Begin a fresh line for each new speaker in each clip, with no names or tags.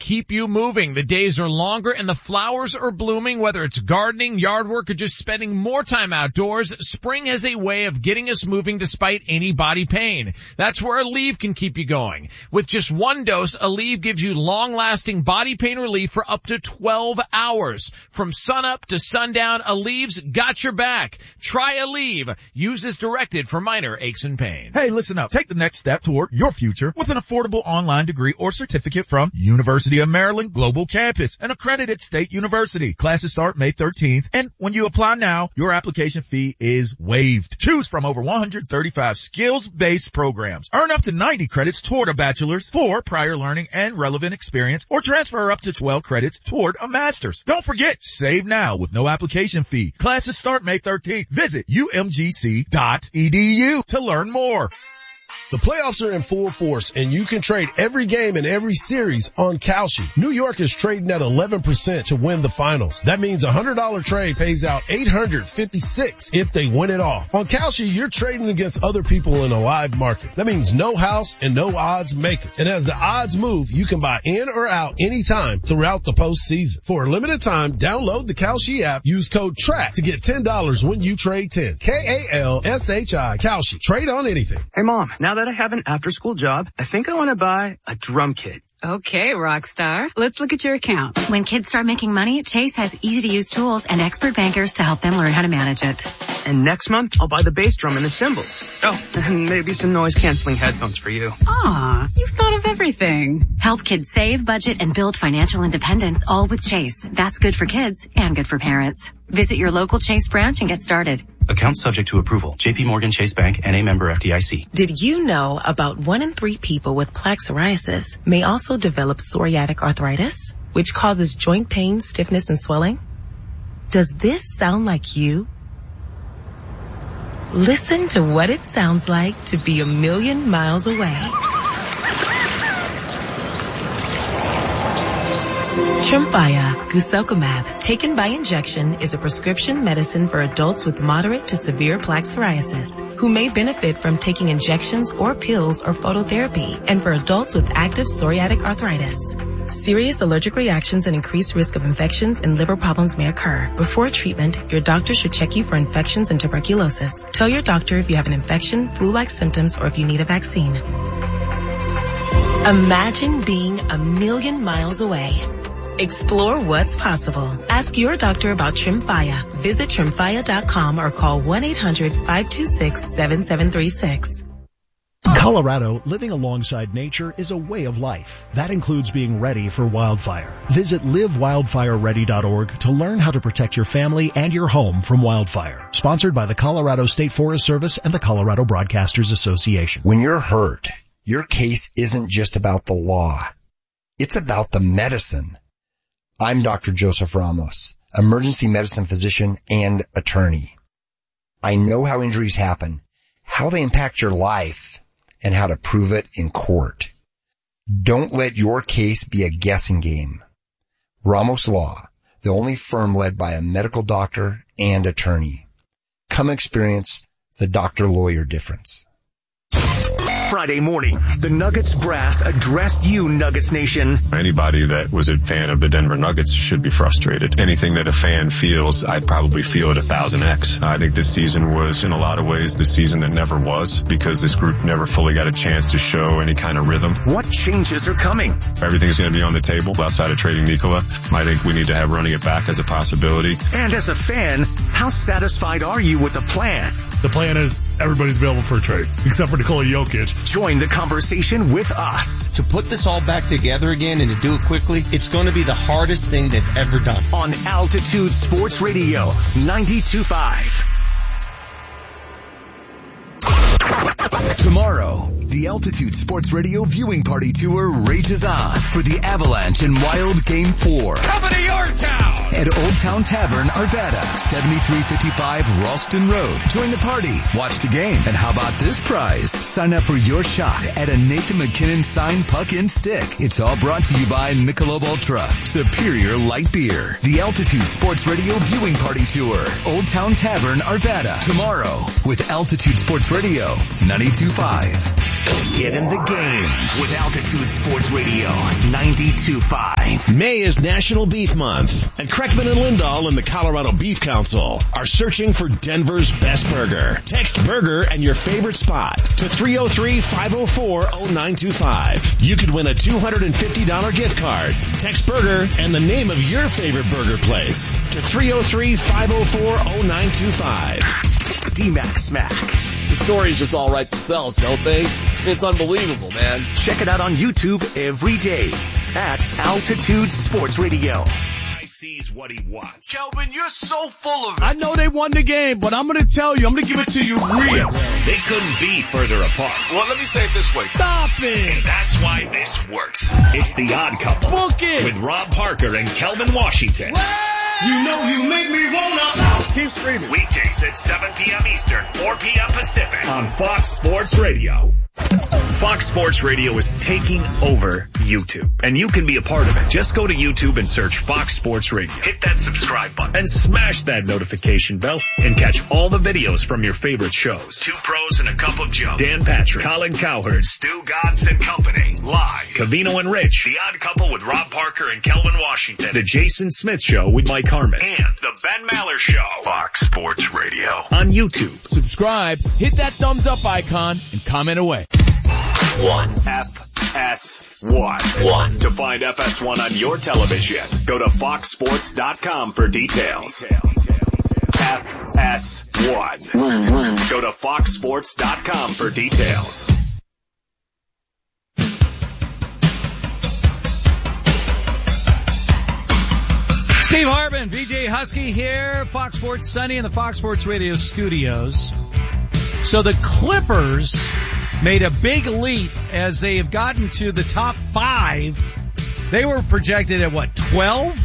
keep you moving. The days are longer and the flowers are blooming. Whether it's gardening, yard work, or just spending more time outdoors, spring has a way of getting us moving despite any body pain. That's where Aleve can keep you going. With just one dose, Aleve gives you long-lasting body pain relief for up to 12 hours. From sunup to sundown, Aleve's got your back. Try Aleve. Use as directed for minor aches and pains.
Hey, listen up. Take the next step toward your future with an affordable online degree or certificate from University of Maryland Global Campus, an accredited state university. Classes start May 13th, and when you apply now, your application fee is waived. Choose from over 135 skills-based programs. Earn up to 90 credits toward a bachelor's for prior learning and relevant experience, or transfer up to 12 credits toward a master's. Don't forget, save now with no application fee. Classes start May 13th. Visit umgc.edu to learn more.
The playoffs are in full force, and you can trade every game and every series on Kalshi. New York is trading at 11% to win the finals. That means a $100 trade pays out $856 if they win it all. On Kalshi, you're trading against other people in a live market. That means no house and no odds makers. And as the odds move, you can buy in or out anytime throughout the postseason. For a limited time, download the Kalshi app. Use code TRACK to get $10 when you trade 10. Kalshi. Kalshi. Trade on anything.
Hey, Mom. Now that I have an after-school job, I think I want to buy a drum kit.
Okay, Rockstar. Let's look at your account.
When kids start making money, Chase has easy-to-use tools and expert bankers to help them learn how to manage it.
And next month, I'll buy the bass drum and the cymbals. Oh, and maybe some noise-canceling headphones for you.
Aw, you've thought of everything.
Help kids save, budget, and build financial independence, all with Chase. That's good for kids and good for parents. Visit your local Chase branch and get started.
Account subject to approval. J.P. Morgan Chase Bank, N.A. member FDIC.
Did you know about 1 in 3 people with plaque psoriasis may also develop psoriatic arthritis, which causes joint pain, stiffness, and swelling? Does this sound like you? Listen to what it sounds like to be 1,000,000 miles away. Tremfya guselkumab, taken by injection, is a prescription medicine for adults with moderate to severe plaque psoriasis who may benefit from taking injections or pills or phototherapy, and for adults with active psoriatic arthritis. Serious allergic reactions and increased risk of infections and liver problems may occur. Before treatment, your doctor should check you for infections and tuberculosis. Tell your doctor if you have an infection, flu-like symptoms, or if you need a vaccine. Imagine being 1,000,000 miles away. Explore what's possible. Ask your doctor about Tremfya. Visit Tremfya.com or call 1-800-526-7736.
Colorado, living alongside nature is a way of life. That includes being ready for wildfire. Visit livewildfireready.org to learn how to protect your family and your home from wildfire. Sponsored by the Colorado State Forest Service and the Colorado Broadcasters Association.
When you're hurt, your case isn't just about the law. It's about the medicine. I'm Dr. Joseph Ramos, emergency medicine physician and attorney. I know how injuries happen, how they impact your life, and how to prove it in court. Don't let your case be a guessing game. Ramos Law, the only firm led by a medical doctor and attorney. Come experience the doctor-lawyer difference.
Friday morning, the Nuggets brass addressed you, Nuggets Nation.
Anybody that was a fan of the Denver Nuggets should be frustrated. Anything that a fan feels, I'd probably feel it 1,000x. I think this season was, in a lot of ways, the season that never was, because this group never fully got a chance to show any kind of rhythm.
What changes are coming?
Everything's going to be on the table outside of trading Nikola. I think we need to have running it back as a possibility.
And as a fan, how satisfied are you with the plan?
The plan is everybody's available for a trade, except for Nikola Jokic.
Join the conversation with us.
To put this all back together again and to do it quickly, it's going to be the hardest thing they've ever done.
On Altitude Sports Radio, 92.5. Tomorrow, the Altitude Sports Radio viewing party tour rages on for the Avalanche and Wild Game 4.
Coming to your town!
At Old Town Tavern, Arvada, 7355 Ralston Road. Join the party, watch the game, and how about this prize? Sign up for your shot at a Nathan McKinnon signed puck and stick. It's all brought to you by Michelob Ultra, Superior Light Beer. The Altitude Sports Radio viewing party tour, Old Town Tavern, Arvada. Tomorrow, with Altitude Sports Radio, 92.5.
Get in the game with Altitude Sports Radio 92.5.
May is National Beef Month, and Kreckman and Lindahl and the Colorado Beef Council are searching for Denver's best burger. Text burger and your favorite spot to 303-504-0925. You could win a $250 gift card. Text burger and the name of your favorite burger place to 303-504-0925.
D-Mac Smack.
The stories just all write themselves, don't they? It's unbelievable, man.
Check it out on YouTube every day at Altitude Sports Radio. Sees what he wants.
Kelvin, you're so full of it.
I know they won the game, but I'm going to tell you, I'm going to give it to you real.
They couldn't be further apart.
Well, let me say it this way.
Stop it.
And that's why this works. It's The Odd Couple.
Book it.
With Rob Parker and Kelvin Washington.
You know you make me wanna.
Keep screaming.
Weekdays at 7 p.m. Eastern, 4 p.m. Pacific on Fox Sports Radio. Fox Sports Radio is taking over YouTube, and you can be a part of it. Just go to YouTube and search Fox Sports Radio. Hit that subscribe button and smash that notification bell and catch all the videos from your favorite shows. Two Pros and a Cup of Joe. Dan Patrick, Colin Cowherd, Stu Godson Company, live. Cavino and Rich, The Odd Couple with Rob Parker and Kelvin Washington. The Jason Smith Show with Mike Harmon. And The Ben Maller Show. Fox Sports Radio on YouTube.
Subscribe, hit that thumbs up icon, and comment away.
FS1. To find FS1 on your television, go to foxsports.com for details. FS1. Go to foxsports.com for details.
Steve Harbin, VJ Husky here, Fox Sports Sunday in the Fox Sports Radio studios. So the Clippers made a big leap as they have gotten to the top 5. They were projected at 12?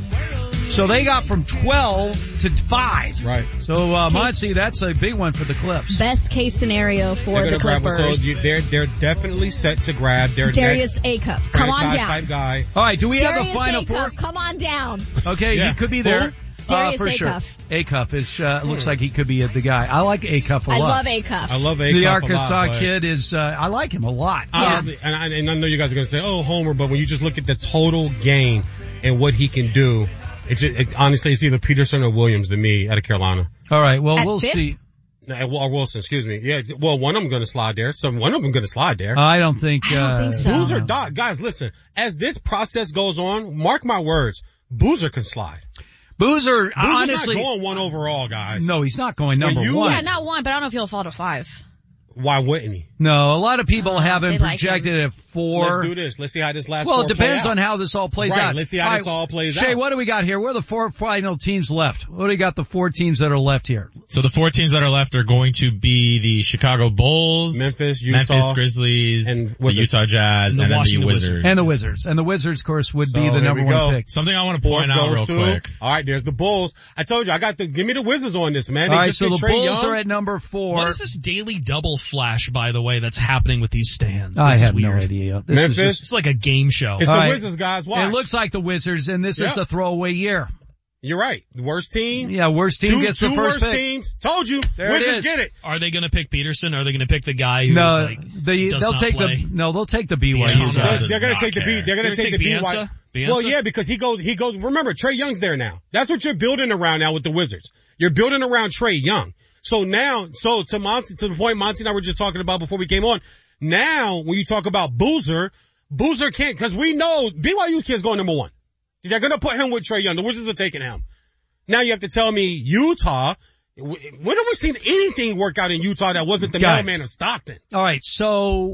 So they got from 12 to 5.
Right.
So, Monty, that's a big one for the Clips.
Best case scenario for the Clippers.
So they're definitely set to grab their
Darius
next
Acuff. Come on down.
Type guy.
All right, do we
Darius
have the final
Acuff,
four?
come on down.
Okay, yeah. He could be there.
Darius
for
Acuff.
Sure. Acuff is, looks like he could be the guy. I like Acuff a lot.
I love Acuff.
I love Acuff
The
a
Arkansas
lot,
kid is, I like him a lot.
Honestly, and I know you guys are going to say, oh, Homer, but when you just look at the total game and what he can do, honestly, it's either Peterson or Williams to me out of Carolina.
All right, well, we'll see.
Or Wilson, excuse me. Yeah, well, one of them going to slide there. So one of them going to slide there.
I don't think
so.
Boozer, guys, listen, as this process goes on, mark my words, Boozer can slide.
Boozer's honestly
not going 1 overall, guys.
No, he's not going number 1.
Yeah, not 1, but I don't know if he'll fall to 5.
Why wouldn't he?
No, a lot of people have him projected at 4.
Let's do this. Let's see how this last
Well,
four
it depends
play out.
on how this all plays out.
Let's see how this all plays out.
Shay, what do we got here? Where are the 4 final teams left? What do we got the 4 teams that are left here?
So the 4 teams that are left are going to be the Chicago Bulls,
Memphis, Utah,
Grizzlies,
and
the Utah Jazz, and then the Wizards.
And the Wizards. And the Wizards, of course, would be the number 1 pick.
Something I want to point out real quick.
All right, there's the Bulls. I told you, give me the Wizards on this, man.
All right, so the Bulls are at number 4.
What is this daily double flash, by the way, that's happening with these stands?
I have no idea.
Memphis?
It's like a game show.
It's the Wizards, guys. Watch.
It looks like the Wizards, and this is a throwaway year.
You're right. The worst team.
Yeah, worst team gets the first pick.
Two worst teams. Told you.
There
Wizards get it.
Are they going to pick Peterson? Or are they going to pick the guy who
they'll
take
play? They'll take the BYU guy.
They're going to take the B. They're going to take the BYU. Well, yeah, because he goes. Remember, Trae Young's there now. That's what you're building around now with the Wizards. You're building around Trae Young. So now, to the point Monty and I were just talking about before we came on. Now, when you talk about Boozer can't, cause we know BYU kid's going number 1. They're gonna put him with Trae Young. The Wizards are taking him. Now you have to tell me Utah, when have we seen anything work out in Utah that wasn't the mailman of Stockton?
All right, so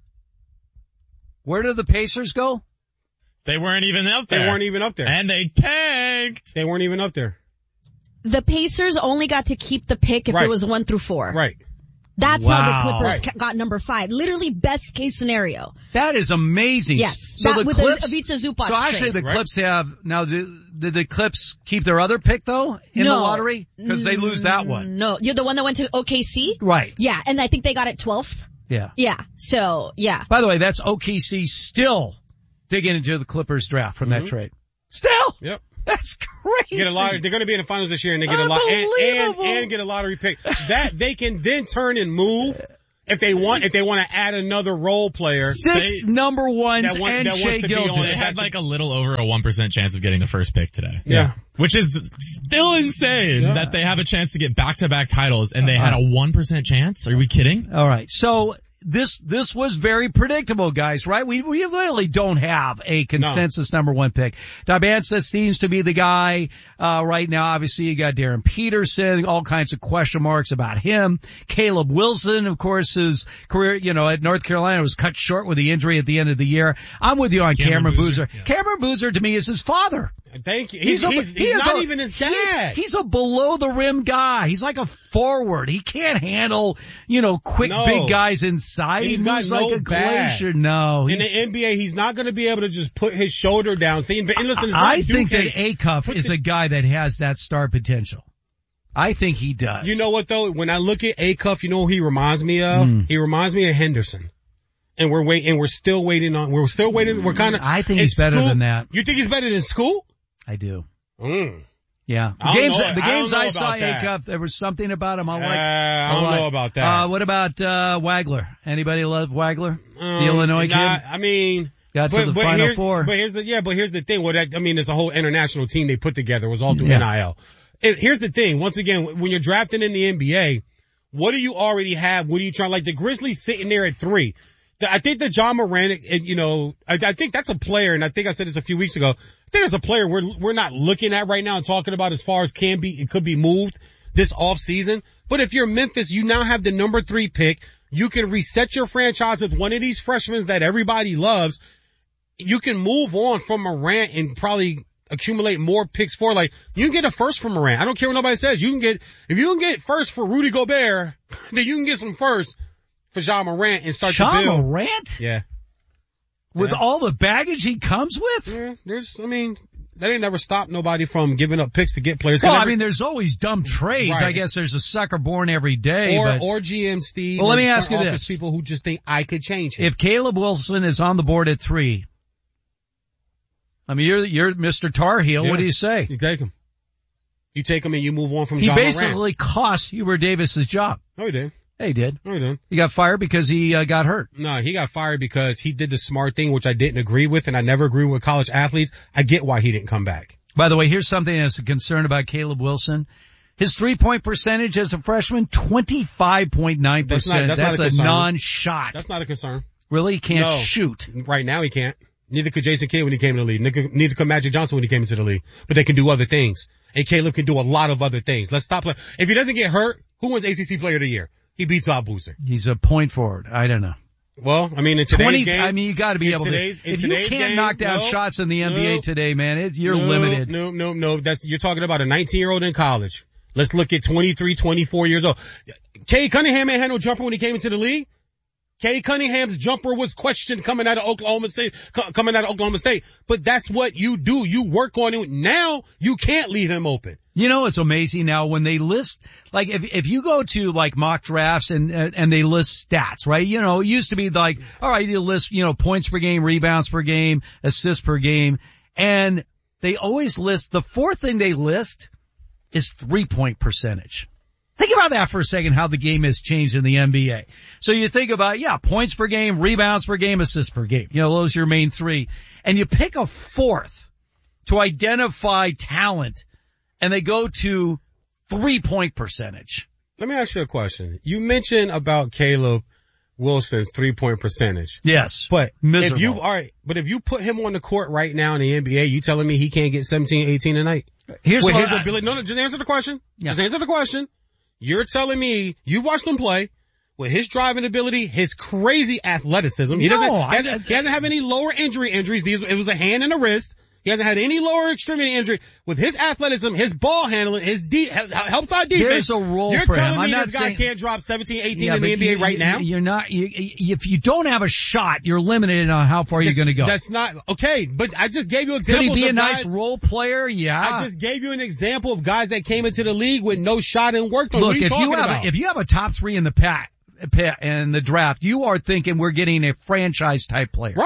where did the Pacers go?
They weren't even up there. And they tanked.
They weren't even up there.
The Pacers only got to keep the pick if it was 1 through 4.
Right.
That's how the Clippers got number 5. Literally best case scenario.
That is amazing.
Yes.
So the
with
Clips,
Ivica Zubac
so actually
trade.
the Clips have, now did the Clips keep their other pick though in the lottery? Because they lose that one.
No. You're the one that went to OKC?
Right.
Yeah. And I think they got it 12th.
Yeah.
Yeah. So, yeah.
By the way, that's OKC still digging into the Clippers draft from that trade. Still?
Yep.
That's crazy.
They're going to be in the finals this year and they get a lot and get a lottery pick. That they can then turn and move. if they want to add another role player.
6 number ones and Shea Gilgeous.
They had like a little over a 1% chance of getting the first pick today.
Yeah.
Which is still insane that they have a chance to get back-to-back titles and they had a 1% chance. Are we kidding?
All right. So this was very predictable, guys, right? We really don't have a consensus number 1 pick. Dabansa seems to be the guy, right now. Obviously you got Darren Peterson, all kinds of question marks about him. Caleb Wilson, of course, his career, at North Carolina was cut short with the injury at the end of the year. I'm with you on Cameron Boozer. Yeah. Cameron Boozer to me is his father.
Thank you. He's not even his dad.
He's a below the rim guy. He's like a forward. He can't handle, quick big guys inside.
He's got no
like a glacier. No.
In the NBA, he's not going to be able to just put his shoulder down. See, and listen,
I think that Acuff is a guy that has that star potential. I think he does.
You know what though? When I look at Acuff, you know who he reminds me of? He reminds me of Henderson. And we're still waiting. We're kind of.
I think he's better than that.
You think he's better than School?
I do. Yeah. The games I saw Acuff, there was something about him.
I don't know about that.
What about, Wagler? Anybody love Wagler? The Illinois kid?
I mean.
Got to the Final Four.
But here's the thing. It's a whole international team they put together. It was all through NIL. Here's the thing. Once again, when you're drafting in the NBA, what do you already have? What are you trying, like the Grizzlies sitting there at 3. I think that John Moran, I think that's a player, and I think I said this a few weeks ago. I think there's a player we're not looking at right now and talking about as far as it could be moved this off season. But if you're Memphis, you now have the number 3 pick. You can reset your franchise with one of these freshmen that everybody loves. You can move on from Morant and probably accumulate more picks for, like, you can get a first from Morant. I don't care what nobody says. If you can get first for Rudy Gobert, then you can get some first for John Morant and start to build.
John Morant?
Yeah.
With all the baggage he comes with?
Yeah, that ain't never stopped nobody from giving up picks to get players.
Well, there's always dumb trades. Right. I guess there's a sucker born every day.
Or GM Steve.
Well, let me ask you this.
People who just think I could change him.
If Caleb Wilson is on the board at 3, you're Mr. Tar Heel. Yeah. What do you say?
You take him. You take him and you move on from John
Morant. He basically cost Hubert Davis's job.
No, he did.
Yeah, he did.
No, he didn't.
He got fired because he got hurt.
No, he got fired because he did the smart thing, which I didn't agree with, and I never agree with college athletes. I get why he didn't come back.
By the way, here's something that's a concern about Caleb Wilson. His 3-point percentage as a freshman, 25.9%. That's a non-shot.
That's not a concern.
Really? He can't shoot.
Right now he can't. Neither could Jason Kidd when he came in the league. Neither could Magic Johnson when he came into the league. But they can do other things. And Caleb can do a lot of other things. Let's stop playing. If he doesn't get hurt, who wins ACC Player of the Year? He beats Bob Boozer.
He's a point forward. I don't know.
Well, in today's game.
You gotta be able to. If you can't knock down shots in the NBA today, man, you're limited.
No. You're talking about a 19-year-old in college. Let's look at 23, 24 years old. Cade Cunningham ain't had no jumper when he came into the league. Cade Cunningham's jumper was questioned coming out of Oklahoma State. But that's what you do. You work on it. Now you can't leave him open.
It's amazing now when they list, like, if you go to like mock drafts and they list stats, right? It used to be like, all right, you list, points per game, rebounds per game, assists per game. And they always list, the 4th thing they list is 3-point percentage. Think about that for a second, how the game has changed in the NBA. So you think about, points per game, rebounds per game, assists per game. Those are your main 3. And you pick a 4th to identify talent, and they go to 3-point percentage.
Let me ask you a question. You mentioned about Caleb Wilson's 3-point percentage.
Yes.
But
miserable.
if you put him on the court right now in the NBA, you telling me he can't get 17, 18 a night?
Here's
with his ability. No, just answer the question. Yeah. Just answer the question. You're telling me you watched him play with his driving ability, his crazy athleticism. He doesn't have any lower injuries. It was a hand and a wrist. He hasn't had any lower extremity injury. With his athleticism, his ball handling, his help side defense.
There's a role
for him.
You're
telling me this guy can't drop 17, 18 in the NBA right now?
You're not, if you don't have a shot, you're limited on how far you're going to go.
That's not, okay, but I just gave you examples.
Could he be
a
nice role player? Yeah.
I just gave you an example of guys that came into the league with no shot and worked on.
Look, if you have a top 3 in the draft, you are thinking we're getting a franchise type player.
Right.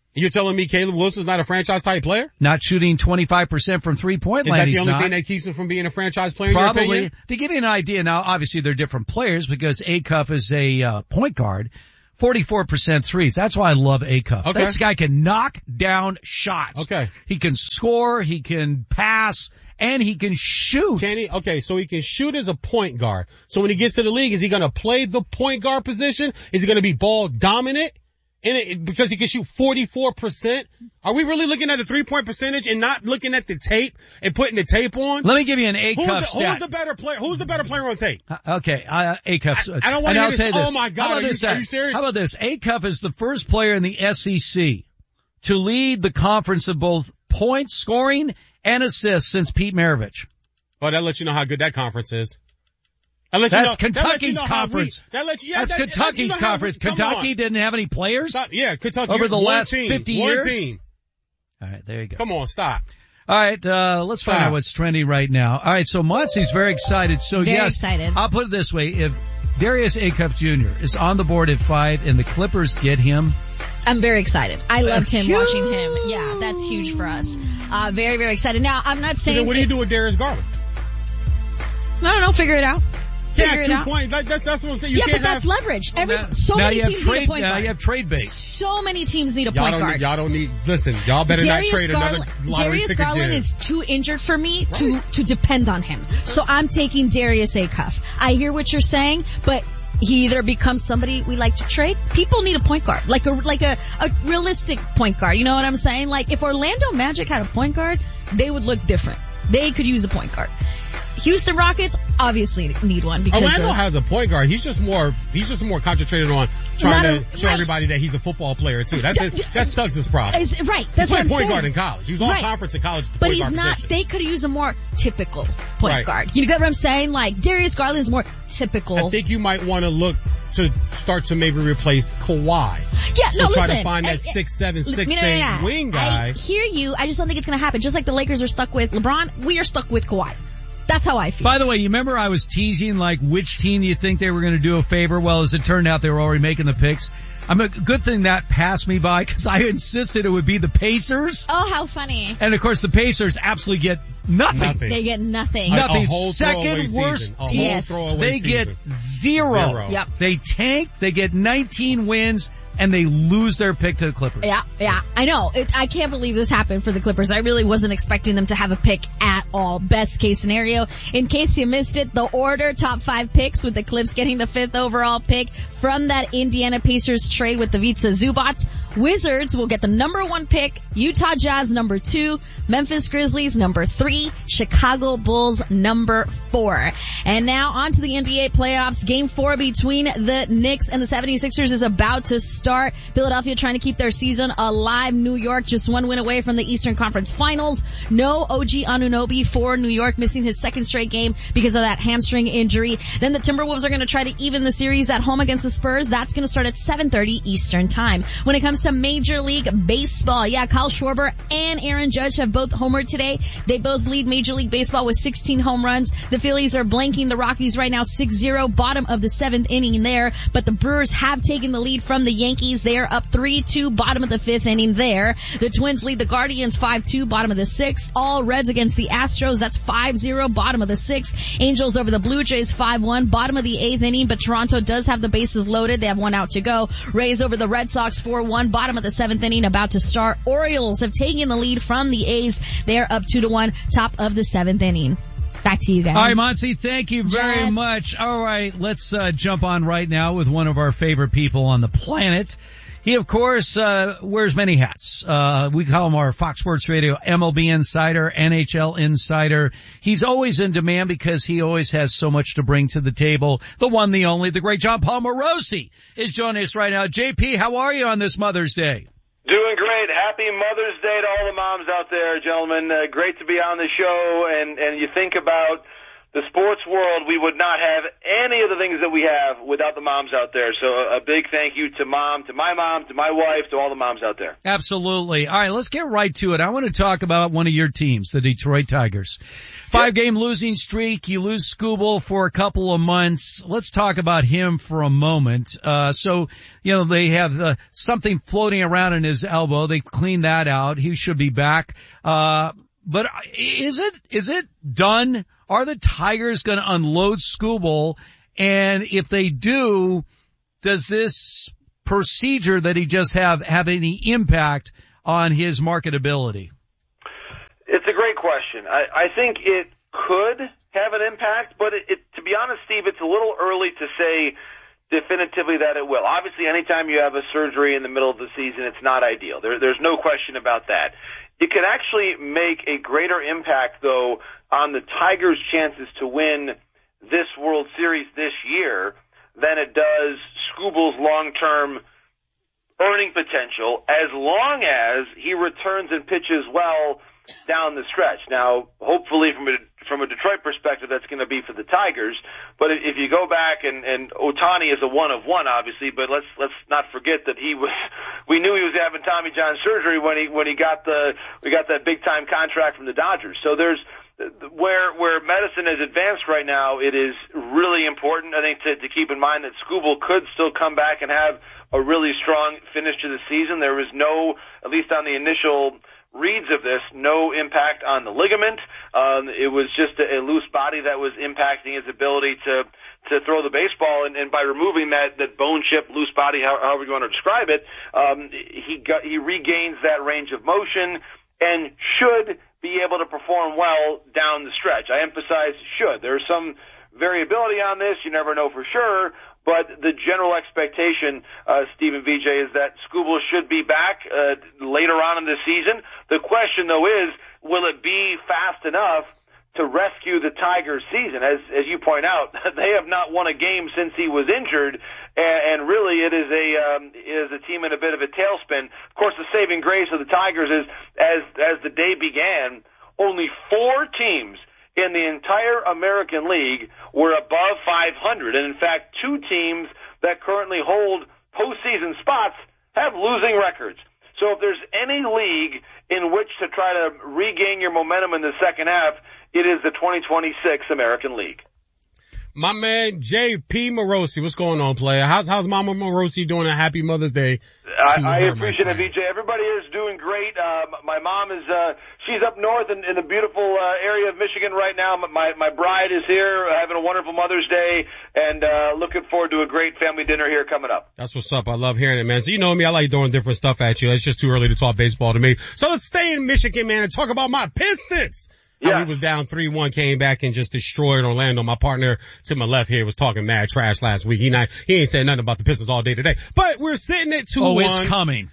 You're telling me Caleb Wilson's not a franchise type player?
Not shooting 25% from point land.
Is that the only thing that keeps him from being a franchise player?
Probably.
In your opinion?
To give you an idea, now obviously they're different players because Acuff is a point guard. 44% threes. That's why I love Acuff.
Okay.
This guy can knock down shots.
Okay.
He can score, he can pass, and he can shoot.
Can he? Okay, so he can shoot as a point guard. So when he gets to the league, is he going to play the point guard position? Is he going to be ball dominant? Because he can shoot 44%? Are we really looking at the 3-point percentage and not looking at the tape and putting the tape on?
Let me give you an Acuff stat.
Who's the better player? Who's the better player on tape?
Okay, Acuff.
I don't want to hear this. Oh my God, are you serious?
How about this? Acuff is the first player in the SEC to lead the conference of both points, scoring, and assists since Pete Maravich.
Oh, that lets you know how good that conference is.
That's Kentucky's conference. That's Kentucky's conference. Kentucky didn't have any players?
Yeah, Kentucky.
Over the last 50 years?
One team.
All right, there you go.
Come on, stop.
All right, let's find out what's trending right now. All right, so Montzy's very excited. So
very
yes,
excited.
I'll put it this way. If Darius Acuff Jr. is on the board at 5 and the Clippers get him,
I'm very excited. I loved him watching him. Yeah, that's huge for us. Very, very excited. Now, I'm not saying...
So what do you do with Darius Garland?
I don't know, figure it out.
Yeah, 2 points. That's what I'm saying.
But that's leverage. So many teams need a point guard.
Now you have trade bait.
So many teams need a point guard.
Y'all don't need, listen, y'all better not trade another lottery ticket.
Darius Garland is too injured for me to depend on him. So I'm taking Darius Acuff. I hear what you're saying, but he either becomes somebody we like to trade. People need a point guard, like a realistic point guard. You know what I'm saying? Like if Orlando Magic had a point guard, they would look different. They could use a point guard. Houston Rockets obviously need one because
Orlando has a point guard. He's just more concentrated on trying to show everybody that he's a football player too. That's Suggs' problem.
Right. That's what I'm saying.
He played point guard in college. He was all conference in college.
But he's not. Position. They could use a more typical point guard. You get what I'm saying? Like Darius Garland is more typical.
I think you might want to look to start to maybe replace Kawhi.
Yeah,
so try to find that 6'7", 6'8" wing guy.
I hear you. I just don't think it's going to happen. Just like the Lakers are stuck with LeBron, we are stuck with Kawhi. That's how I feel.
By the way, you remember I was teasing like which team you think they were going to do a favor? Well, as it turned out, they were already making the picks. I'm a good thing that passed me by because I insisted it would be the Pacers.
Oh, how funny.
And of course the Pacers absolutely get nothing.
They get nothing.
Nothing.
A
Second worst team.
Yes.
They get zero.
Yep.
They tank. They get 19 wins. And they lose their pick to the Clippers.
Yeah, I know. I can't believe this happened for the Clippers. I really wasn't expecting them to have a pick at all. Best case scenario. In case you missed it, the order, top 5 picks with the Clips getting the 5th overall pick from that Indiana Pacers trade with the Vitsa Zubats. Wizards will get the number 1 pick, Utah Jazz number 2, Memphis Grizzlies number 3, Chicago Bulls number 4. And now on to the NBA playoffs. Game 4 between the Knicks and the 76ers is about to start. Philadelphia trying to keep their season alive. New York just 1 win away from the Eastern Conference Finals. No OG Anunoby for New York, missing his 2nd straight game because of that hamstring injury. Then the Timberwolves are going to try to even the series at home against the Spurs. That's going to start at 7:30 Eastern Time. When it comes to Major League Baseball, Kyle Schwarber and Aaron Judge have both homered today. They both lead Major League Baseball with 16 home runs. The Phillies are blanking the Rockies right now 6-0, bottom of the 7th inning there. But the Brewers have taken the lead from the Yankees. They are up 3-2, bottom of the 5th inning there. The Twins lead the Guardians 5-2, bottom of the 6th. All Reds against the Astros. That's 5-0, bottom of the 6th. Angels over the Blue Jays 5-1, bottom of the 8th inning. But Toronto does have the bases loaded. They have 1 out to go. Rays over the Red Sox 4-1, bottom of the 7th inning, about to start. Orioles have taken the lead from the A's. They are up 2-1, top of the 7th inning. Back to you guys.
All right, Montzy, thank you very much. All right, let's jump on right now with one of our favorite people on the planet. He, of course, wears many hats. We call him our Fox Sports Radio MLB Insider, NHL Insider. He's always in demand because he always has so much to bring to the table. The one, the only, the great John Paul Morosi is joining us right now. JP, how are you on this Mother's Day?
Doing great. Happy Mother's Day to all the moms out there, gentlemen. Great to be on the show. And you think about the sports world, we would not have any of the things that we have without the moms out there. So a big thank you to Mom, to my wife, to all the moms out there.
Absolutely. All right, let's get right to it. I want to talk about one of your teams, the Detroit Tigers. 5-game losing streak. You lose Skubal for a couple of months. Let's talk about him for a moment. So, they have something floating around in his elbow. They cleaned that out. He should be back. But is it done? Are the Tigers going to unload Skubal? And if they do, does this procedure that he just have any impact on his marketability?
It's a great question. I think it could have an impact, but to be honest, Steve, it's a little early to say definitively that it will. Obviously, anytime you have a surgery in the middle of the season, it's not ideal. There's no question about that. It can actually make a greater impact, though, on the Tigers' chances to win this World Series this year than it does Skubal's long-term earning potential, as long as he returns and pitches well down the stretch. Now, hopefully from a Detroit perspective, that's going to be for the Tigers. But if you go back and Ohtani is a one of one, obviously, but let's not forget that we knew he was having Tommy John surgery when we got that big time contract from the Dodgers. So there's where medicine is advanced right now, it is really important, I think, to keep in mind that Skubal could still come back and have a really strong finish to the season. There was no, at least on the initial reads of this, no impact on the ligament. It was just a loose body that was impacting his ability to throw the baseball, and by removing that bone chip, loose body, however you want to describe it, he regains that range of motion and should be able to perform well down the stretch. I emphasize should. There's some variability on this. You never know for sure. But the general expectation, Stephen VJ, is that Skubal should be back later on in the season. The question, though, is will it be fast enough to rescue the Tigers' season? As you point out, they have not won a game since he was injured, and really it is a team in a bit of a tailspin. Of course, the saving grace of the Tigers is, as the day began, only 4 teams in the entire American League were above 500. And in fact, 2 teams that currently hold postseason spots have losing records. So if there's any league in which to try to regain your momentum in the second half, it is the 2026 American League.
My man, J.P. Morosi, what's going on, player? How's Mama Morosi doing a happy Mother's Day?
I appreciate it, VJ. Everybody is doing great. My mom is, she's up north in the beautiful area of Michigan right now. My bride is here having a wonderful Mother's Day, and looking forward to a great family dinner here coming up.
That's what's up. I love hearing it, man. So you know me, I like throwing different stuff at you. It's just too early to talk baseball to me. So let's stay in Michigan, man, and talk about my Pistons. Yeah. He was down 3-1, came back and just destroyed Orlando. My partner to my left here was talking mad trash last week. He ain't said nothing about the Pistons all day today. But we're sitting at 2-1.
Oh, it's coming.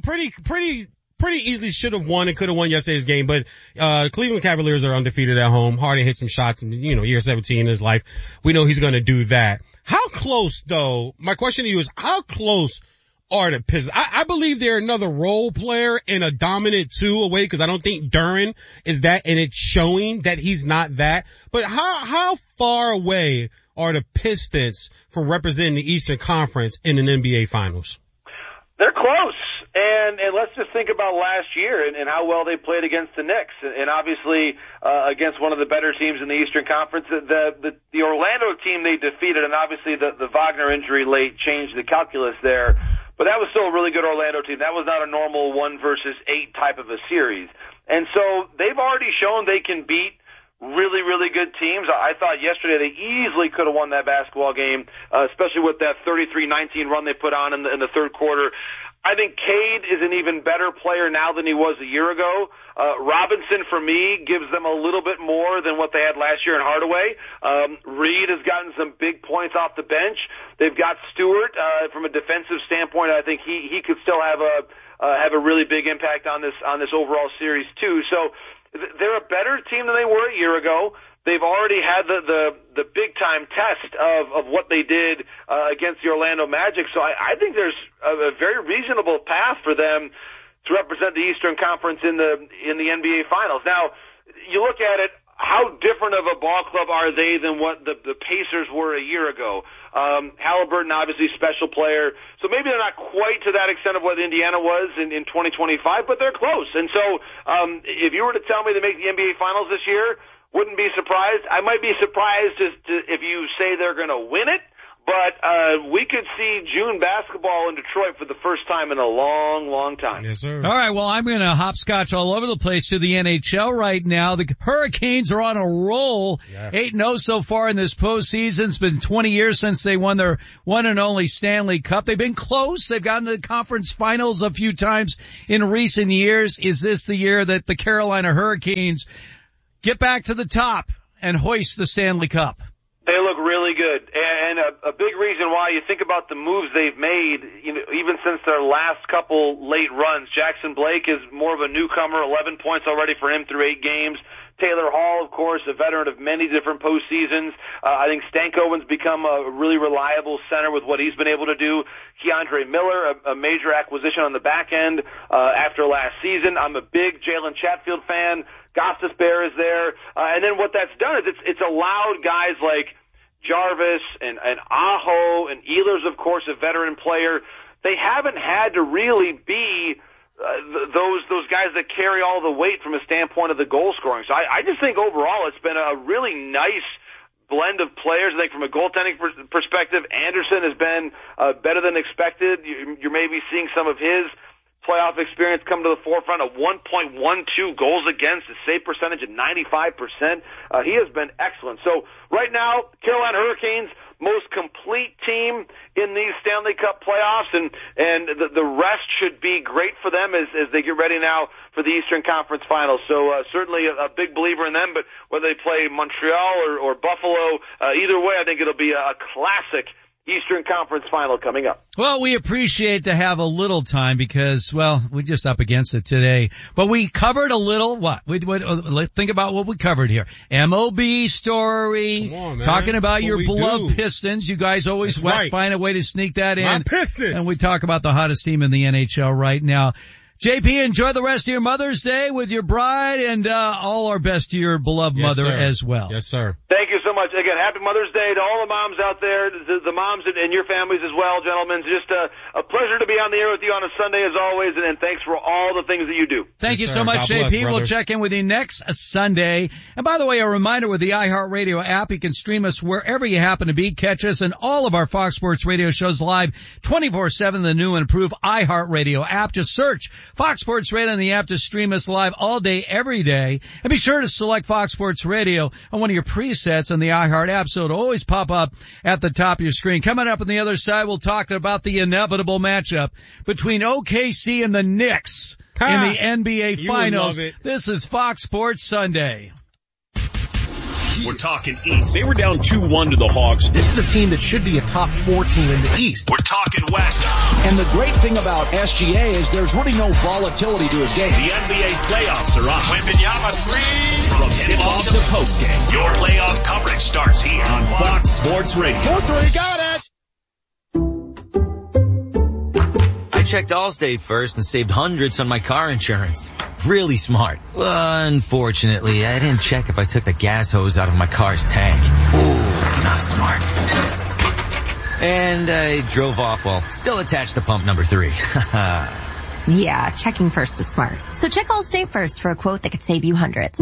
Pretty easily should have won and could have won yesterday's game. But Cleveland Cavaliers are undefeated at home. Harden hit some shots in, year 17 in his life. We know he's going to do that. How close, though? My question to you is, how close are the Pistons? I believe they're another role player in a dominant 2 away, because I don't think Duren is that, and it's showing that he's not that. But how far away are the Pistons from representing the Eastern Conference in an NBA Finals?
They're close. And let's just think about last year and how well they played against the Knicks, and obviously against one of the better teams in the Eastern Conference. The Orlando team they defeated, and obviously the Wagner injury late changed the calculus there. But that was still a really good Orlando team. That was not a normal 1 versus 8 type of a series. And so they've already shown they can beat really, really good teams. I thought yesterday they easily could have won that basketball game, especially with that 33-19 run they put on in the third quarter. I think Cade is an even better player now than he was a year ago. Robinson, for me, gives them a little bit more than what they had last year in Hardaway. Reed has gotten some big points off the bench. They've got Stewart, from a defensive standpoint. I think he could still have a really big impact on this overall series too. So they're a better team than they were a year ago. They've already had the big time test of what they did against the Orlando Magic. So I think there's a very reasonable path for them to represent the Eastern Conference in the NBA Finals. Now, you look at it, how different of a ball club are they than what the Pacers were a year ago? Halliburton, obviously special player, so maybe they're not quite to that extent of what Indiana was in 2025, but they're close. And so, if you were to tell me they make the NBA Finals this year, wouldn't be surprised. I might be surprised if you say they're going to win it. But we could see June basketball in Detroit for the first time in a long, long time.
Yes, sir.
All right, well, I'm going to hopscotch all over the place to the NHL right now. The Hurricanes are on a roll. Yeah. 8-0 so far in this postseason. It's been 20 years since they won their one and only Stanley Cup. They've been close. They've gotten to the conference finals a few times in recent years. Is this the year that the Carolina Hurricanes get back to the top and hoist the Stanley Cup?
They look really good, and a big reason why you think about the moves they've made, even since their last couple late runs. Jackson Blake is more of a newcomer, 11 points already for him through 8 games. Taylor Hall, of course, a veteran of many different postseasons. I think Stankoven's become a really reliable center with what he's been able to do. Keandre Miller, a major acquisition on the back end after last season. I'm a big Jalen Chatfield fan. Gostisbehere is there. And then what that's done is it's allowed guys like Jarvis and Aho and Ehlers, of course, a veteran player. They haven't had to really be those guys that carry all the weight from a standpoint of the goal scoring. So I just think overall it's been a really nice blend of players. I think from a goaltending perspective, Anderson has been better than expected. You're maybe seeing some of his playoff experience come to the forefront of 1.12 goals against, a save percentage of 95%. He has been excellent. So right now, Carolina Hurricanes, most complete team in these Stanley Cup playoffs, and the rest should be great for them as they get ready now for the Eastern Conference Finals. So certainly a big believer in them, but whether they play Montreal or Buffalo, either way, I think it'll be a classic Eastern Conference Final coming up.
Well, we appreciate to have a little time because, well, we're just up against it today. But we covered a little, let's think about what we covered here. MLB story, talking about your beloved Pistons. You guys always find a way to sneak that in.
My Pistons!
And we talk about the hottest team in the NHL right now. JP, enjoy the rest of your Mother's Day with your bride, and all our best to your beloved mother as well.
Yes, sir.
Thank you so much. Again, happy Mother's Day to all the moms out there, the moms and your families as well, gentlemen. Just a pleasure to be on the air with you on a Sunday as always, and thanks for all the things that you do.
Thank you so much, JP. We'll check in with you next Sunday. And by the way, a reminder with the iHeartRadio app, you can stream us wherever you happen to be. Catch us and all of our Fox Sports Radio shows live 24/7, the new and improved iHeartRadio app. Just search Fox Sports Radio in the app to stream us live all day, every day. And be sure to select Fox Sports Radio on one of your presets on the iHeart app so it'll always pop up at the top of your screen. Coming up on the other side, we'll talk about the inevitable matchup between OKC and the Knicks in the NBA Finals. This is Fox Sports Sunday.
We're talking East. They were down 2-1 to the Hawks.
This is a team that should be a top 4 team in the East.
We're talking West.
And the great thing about SGA is there's really no volatility to his game.
The NBA playoffs are on. Wembanyama 3. From tip-off to postgame, your playoff coverage starts here on Fox Sports Radio.
4-3, got it!
I checked Allstate first and saved hundreds on my car insurance. Really smart. Unfortunately, I didn't check if I took the gas hose out of my car's tank. Ooh, not smart. And I drove off while still attached to pump number 3.
Yeah, checking first is smart. So check Allstate first for a quote that could save you hundreds.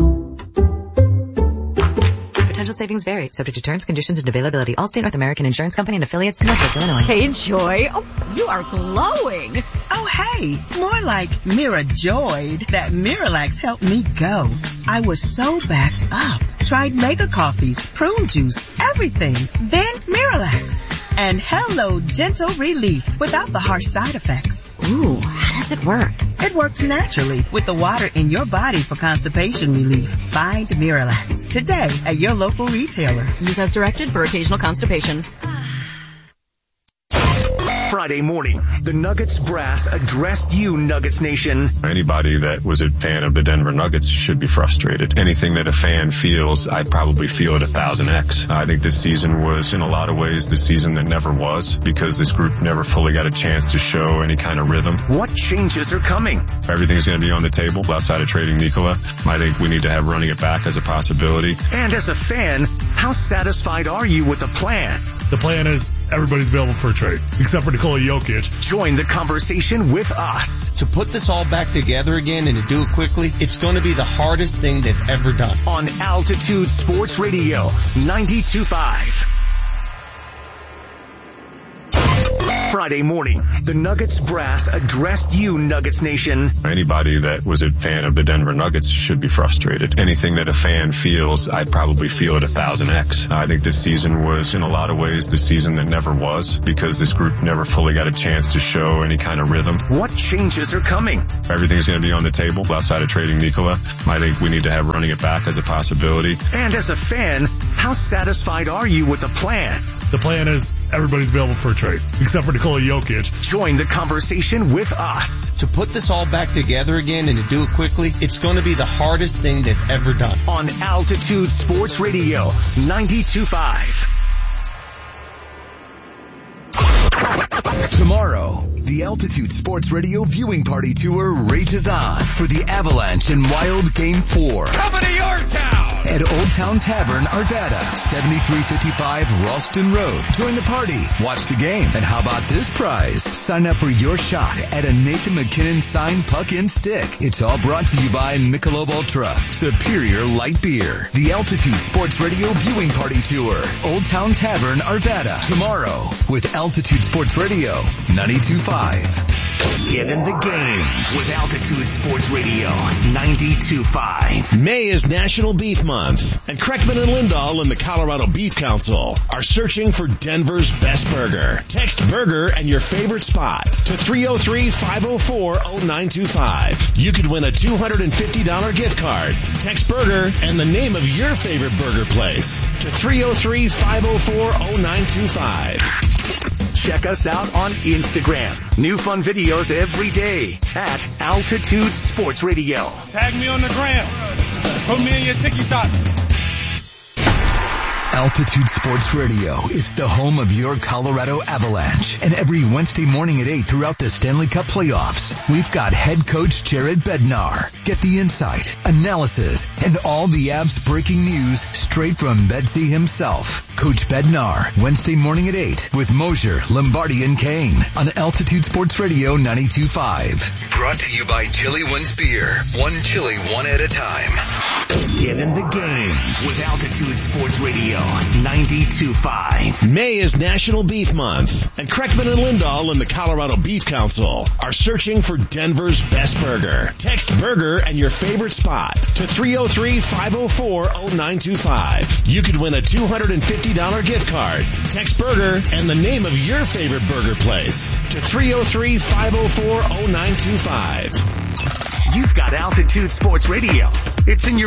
Potential savings vary, subject to terms, conditions, and availability. Allstate North American Insurance Company and affiliates, Norfolk, Illinois.
Hey, Joy. Oh, you are glowing.
Oh, hey. More like Mira-joyed. That Miralax helped me go. I was so backed up. Tried mega coffees, prune juice, everything. Then Miralax. And hello, gentle relief without the harsh side effects.
Ooh, how does it work?
It works naturally with the water in your body for constipation relief. Find Miralax today at your local retailer.
Use as directed for occasional constipation.
Friday morning, the Nuggets brass addressed you, Nuggets Nation.
Anybody that was a fan of the Denver Nuggets should be frustrated. Anything that a fan feels, I probably feel at 1000x. I think this season was, in a lot of ways, the season that never was, because this group never fully got a chance to show any kind of rhythm.
What changes are coming?
Everything's going to be on the table outside of trading Nikola. I think we need to have running it back as a possibility.
And as a fan, how satisfied are you with the plan?
The plan is everybody's available for a trade, except for Nikola Jokic.
Join the conversation with us.
To put this all back together again and to do it quickly, it's going to be the hardest thing they've ever done.
On Altitude Sports Radio, 92.5. Friday morning, the Nuggets brass addressed you, Nuggets Nation.
Anybody that was a fan of the Denver Nuggets should be frustrated. Anything that a fan feels, I probably feel at 1000x. I think this season was, in a lot of ways, the season that never was, because this group never fully got a chance to show any kind of rhythm.
What changes are coming?
Everything's going to be on the table outside of trading Nikola. I think we need to have running it back as a possibility.
And as a fan, how satisfied are you with the plan?
The plan is everybody's available for a trade, except for Nikola Jokic.
Join the conversation with us.
To put this all back together again and to do it quickly, it's going to be the hardest thing they've ever done.
On Altitude Sports Radio, 92.5. Tomorrow, the Altitude Sports Radio viewing party tour rages on for the Avalanche and Wild Game 4.
Coming to your town!
At Old Town Tavern, Arvada, 7355 Ralston Road. Join the party, watch the game, and how about this prize? Sign up for your shot at a Nathan McKinnon signed puck and stick. It's all brought to you by Michelob Ultra, Superior Light Beer. The Altitude Sports Radio viewing party tour, Old Town Tavern, Arvada. Tomorrow, with Altitude Sports Radio, 92.5. Get in the game with Altitude Sports Radio, 92.5.
May is National Beef Month, and Kreckman and Lindahl and the Colorado Beef Council are searching for Denver's best burger. Text burger and your favorite spot to 303-504-0925. You could win a $250 gift card. Text burger and the name of your favorite burger place to 303-504-0925.
Check us out on Instagram. New fun videos every day at Altitude Sports Radio.
Tag me on the gram. Put me in your TikTok.
Altitude Sports Radio is the home of your Colorado Avalanche. And every Wednesday morning at 8 throughout the Stanley Cup playoffs, we've got head coach Jared Bednar. Get the insight, analysis, and all the Avs breaking news straight from Bedsy himself. Coach Bednar, Wednesday morning at 8 with Mosier, Lombardi, and Kane on Altitude Sports Radio 92.5. Brought to you by Chili One's Beer. One chili, one at a time. Get in the game with Altitude Sports Radio 92.5.
May is National Beef Month, and Kreckman and Lindahl and the Colorado Beef Council are searching for Denver's best burger. Text burger and your favorite spot to 303-504-0925. You could win a $250 gift card. Text burger and the name of your favorite burger place to 303-504-0925.
You've got Altitude Sports Radio. It's in your